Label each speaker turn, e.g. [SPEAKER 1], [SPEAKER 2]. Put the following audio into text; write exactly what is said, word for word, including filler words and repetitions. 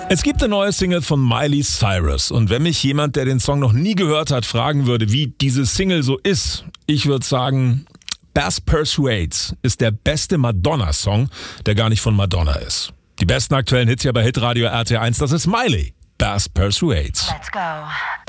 [SPEAKER 1] Es gibt eine neue Single von Miley Cyrus und wenn mich jemand, der den Song noch nie gehört hat, fragen würde, wie diese Single so ist, ich würde sagen, Bass Persuades ist der beste Madonna-Song, der gar nicht von Madonna ist. Die besten aktuellen Hits hier bei Hitradio R T eins, das ist Miley, Bass Persuades.
[SPEAKER 2] Let's go.